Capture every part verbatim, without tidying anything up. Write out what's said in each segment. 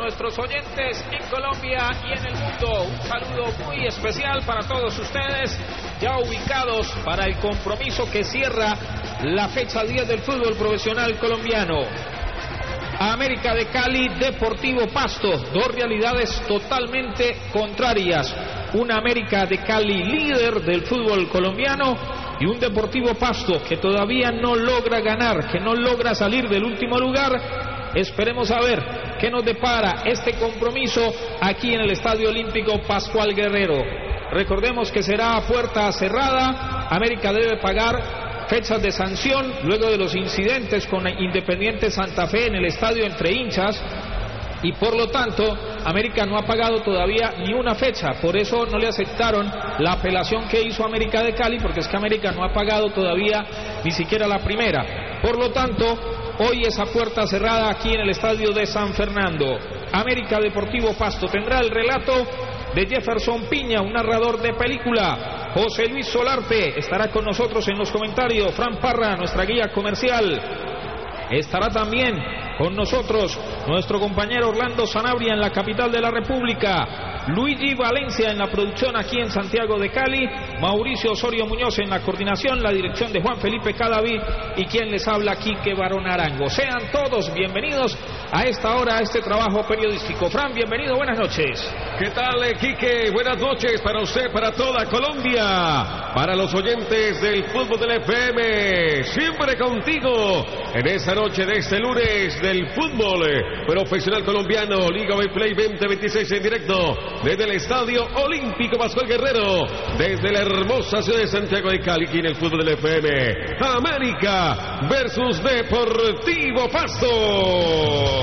nuestros oyentes en Colombia y en el mundo. Un saludo muy especial para todos ustedes, ya ubicados para el compromiso que cierra la fecha diez del fútbol profesional colombiano. América de Cali, Deportivo Pasto, dos realidades totalmente contrarias. Una América de Cali líder del fútbol colombiano y un Deportivo Pasto que todavía no logra ganar, que no logra salir del último lugar. Esperemos a ver qué nos depara este compromiso aquí en el Estadio Olímpico Pascual Guerrero. Recordemos que será a puerta cerrada. América debe pagar fechas de sanción luego de los incidentes con Independiente Santa Fe en el estadio entre hinchas, y por lo tanto América no ha pagado todavía ni una fecha. Por eso no le aceptaron la apelación que hizo América de Cali, porque es que América no ha pagado todavía ni siquiera la primera. Por lo tanto, hoy es a puerta cerrada aquí en el estadio de San Fernando. América Deportivo Pasto tendrá el relato de Jefferson Piña, un narrador de película. José Luis Solarte estará con nosotros en los comentarios. Fran Parra, nuestra guía comercial. Estará también con nosotros nuestro compañero Orlando Sanabria en la capital de la República. Luigi Valencia en la producción aquí en Santiago de Cali. Mauricio Osorio Muñoz en la coordinación, la dirección de Juan Felipe Cadavid y quien les habla, Quique Barón Arango. Sean todos bienvenidos a esta hora a este trabajo periodístico. Fran, bienvenido, buenas noches. ¿Qué tal, Quique? Buenas noches para usted, para toda Colombia, para los oyentes del fútbol del F M, siempre contigo en esta noche de este lunes del fútbol profesional colombiano, Liga Betplay veinte veintiséis en directo desde el Estadio Olímpico Pascual Guerrero, desde la hermosa ciudad de Santiago de Cali, aquí en el fútbol del F M. América versus Deportivo Pasto.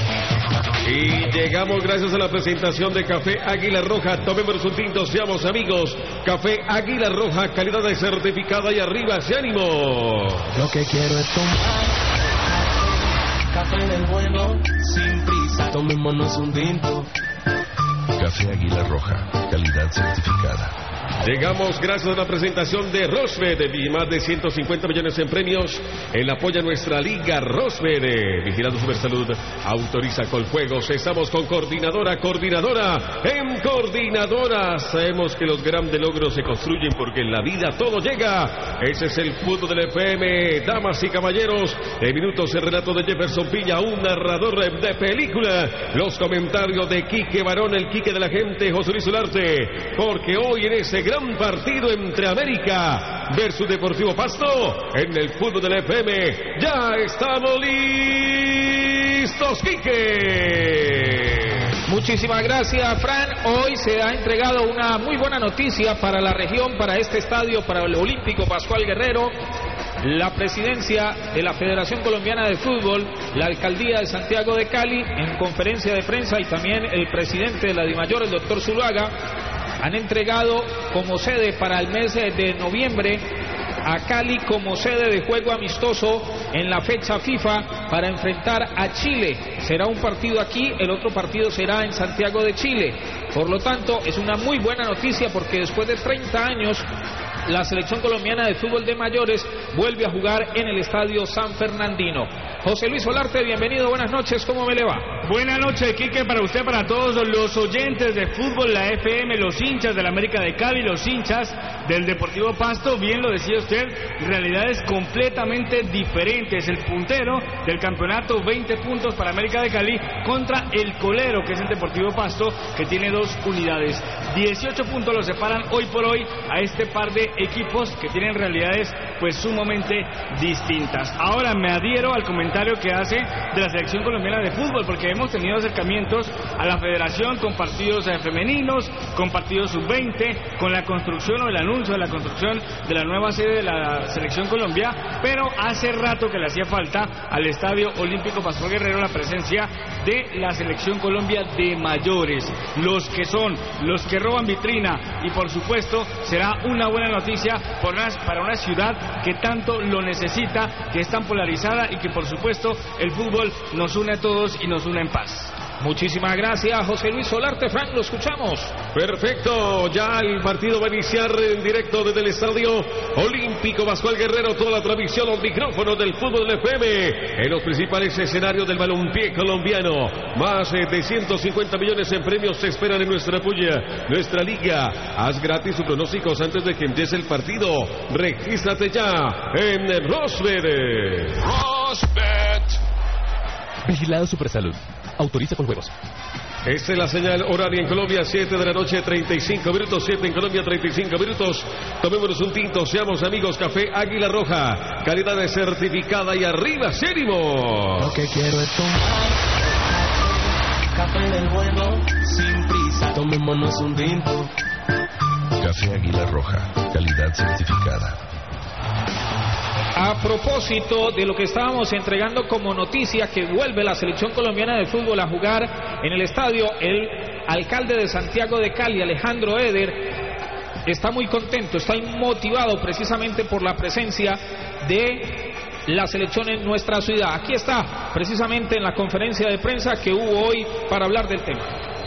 Y llegamos gracias a la presentación de Café Águila Roja. Tomemos un tinto, seamos amigos. Café Águila Roja, calidad de certificada y arriba ese ánimo. Lo que quiero es tomar café del bueno, sin prisa. Tomémonos un tinto. Café Águila Roja, calidad certificada. Llegamos gracias a la presentación de Rosmed, de más de ciento cincuenta millones en premios. Él apoya nuestra liga. Rosmed, vigilando Supersalud, autoriza Coljuegos. Estamos con Coordinadora, Coordinadora. En Coordinadora sabemos que los grandes logros se construyen porque en la vida todo llega. Ese es el fútbol del F M. Damas y caballeros, en minutos el relato de Jefferson Piña, un narrador de película. Los comentarios de Quique Barón, el Quique de la gente, José Luis Solarte. Porque hoy en ese gran partido entre América versus Deportivo Pasto en el fútbol del F M, ya estamos listos, Quique. Muchísimas gracias, Fran. Hoy se ha entregado una muy buena noticia para la región, para este estadio, para el Olímpico Pascual Guerrero. La presidencia de la Federación Colombiana de Fútbol, la alcaldía de Santiago de Cali, en conferencia de prensa, y también el presidente de la DIMAYOR, el doctor Zuluaga, han entregado como sede para el mes de noviembre a Cali como sede de juego amistoso en la fecha FIFA para enfrentar a Chile. Será un partido aquí, el otro partido será en Santiago de Chile. Por lo tanto, es una muy buena noticia porque después de treinta años la selección colombiana de fútbol de mayores vuelve a jugar en el Estadio San Fernandino. José Luis Solarte, bienvenido, buenas noches, ¿cómo me le va? Buenas noches, Quique, para usted, para todos los oyentes de fútbol, la F M, los hinchas de la América de Cali, los hinchas del Deportivo Pasto. Bien lo decía usted, realidades completamente diferentes. El puntero del campeonato, veinte puntos para América de Cali, contra el colero, que es el Deportivo Pasto, que tiene dos unidades. dieciocho puntos los separan hoy por hoy a este par de equipos que tienen realidades pues sumamente distintas. Ahora me adhiero al comentario que hace de la selección colombiana de fútbol, porque hemos tenido acercamientos a la federación con partidos femeninos, con partidos sub veinte, con la construcción o el anuncio de la construcción de la nueva sede de la selección Colombia, pero hace rato que le hacía falta al Estadio Olímpico Pascual Guerrero la presencia de la selección Colombia de mayores, los que son, los que roban vitrina, y por supuesto será una buena noticia por una, para una ciudad que tanto lo necesita, que es tan polarizada y que por supuesto el fútbol nos une a todos y nos une en paz. Muchísimas gracias, José Luis Solarte. Frank, lo escuchamos. Perfecto, ya el partido va a iniciar en directo desde el Estadio Olímpico Pascual Guerrero, toda la transmisión, los micrófonos del fútbol F M en los principales escenarios del balompié colombiano. Más de ciento cincuenta millones en premios se esperan en nuestra puya, nuestra liga. Haz gratis sus pronósticos antes de que empiece el partido. Regístrate ya en Rosbet. Rosbet. Vigilado Supersalud. Autoriza con juegos. Esta es la señal horaria en Colombia, siete de la noche, treinta y cinco minutos, siete en Colombia, treinta y cinco minutos. Tomémonos un tinto, seamos amigos. Café Águila Roja, calidad de certificada y arriba, Cérimo. Lo que quiero es tomar café del bueno, sin prisa. Tomémonos un tinto. Café Águila Roja, calidad certificada. A propósito de lo que estábamos entregando como noticia, que vuelve la selección colombiana de fútbol a jugar en el estadio, el alcalde de Santiago de Cali, Alejandro Eder, está muy contento, está motivado precisamente por la presencia de la selección en nuestra ciudad. Aquí está, precisamente en la conferencia de prensa que hubo hoy para hablar del tema.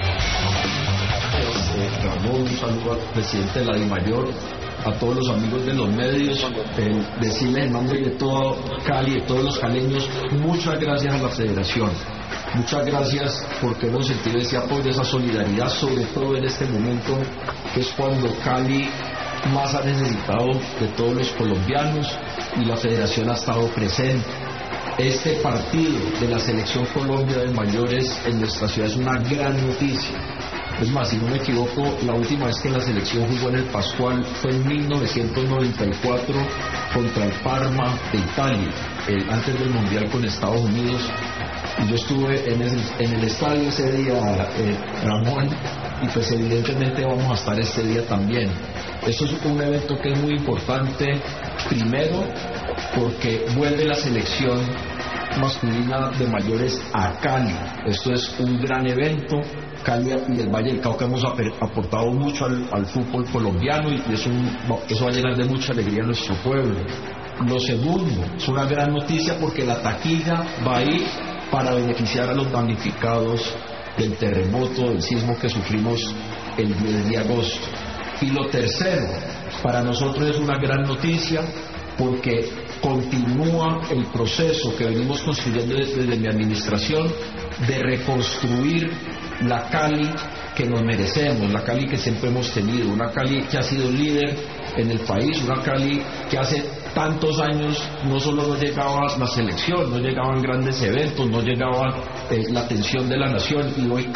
Ramón, un saludo al presidente de la DIMAYOR, a todos los amigos de los medios, eh, decirles en nombre de todo Cali, de todos los caleños, muchas gracias a la federación, muchas gracias porque hemos sentido ese apoyo, esa solidaridad, sobre todo en este momento, que es cuando Cali más ha necesitado de todos los colombianos, y la federación ha estado presente. Este partido de la selección Colombia de mayores en nuestra ciudad es una gran noticia. Es más, si no me equivoco, la última vez que la selección jugó en el Pascual fue en mil novecientos noventa y cuatro contra el Parma de Italia, el, antes del Mundial con Estados Unidos. Y yo estuve en el, en el estadio ese día, eh, Ramón, y pues evidentemente vamos a estar este día también. Eso es un evento que es muy importante, primero porque vuelve la selección masculina de mayores a Cali. Esto es un gran evento. Cali y el Valle del Cauca hemos aportado mucho al, al fútbol colombiano, y es un, eso va a llenar de mucha alegría a nuestro pueblo. Lo segundo, es una gran noticia porque la taquilla va a ir para beneficiar a los damnificados del terremoto, del sismo que sufrimos el diez de agosto. Y lo tercero, para nosotros es una gran noticia porque continúa el proceso que venimos construyendo desde, desde mi administración de reconstruir la Cali que nos merecemos, la Cali que siempre hemos tenido, una Cali que ha sido líder en el país, una Cali que hace tantos años no solo no llegaba la selección, no llegaban grandes eventos, no llegaba eh, la atención de la nación, y hoy